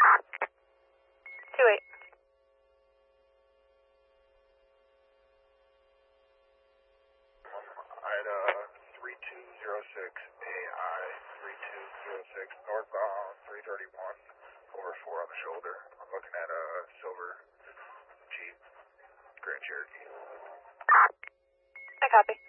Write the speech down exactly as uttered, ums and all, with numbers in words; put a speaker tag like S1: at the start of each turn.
S1: Two eight.
S2: Ida three two zero six A I three two zero six northbound three thirty-one over four on the shoulder. I'm looking at a silver Jeep Grand Cherokee.
S1: I copy.